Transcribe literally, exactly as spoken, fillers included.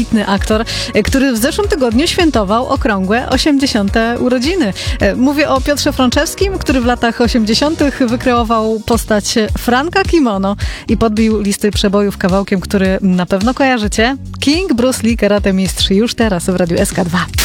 wybitny aktor, który w zeszłym tygodniu świętował okrągłe osiemdziesiąte urodziny. Mówię o Piotrze Frączewskim, który w latach osiemdziesiątych wykreował postać Franka Kimono i podbił listy przebojów kawałkiem, który na pewno kojarzycie. King Bruce Lee, karate mistrz, już teraz w Radiu S K dwa.